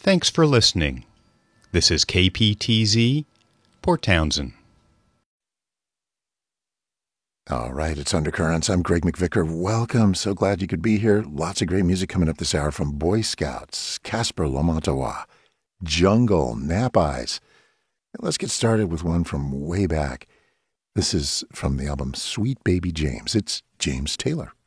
Thanks for listening. This is KPTZ, Port Townsend. All right, it's Undercurrents. I'm Greg McVicker. Welcome. So glad you could be here. Lots of great music coming up this hour from Boy Scouts, Casper Lamontois, Jungle, Nap Eyes. Let's get started with one from way back. This is from the album Sweet Baby James. It's James Taylor.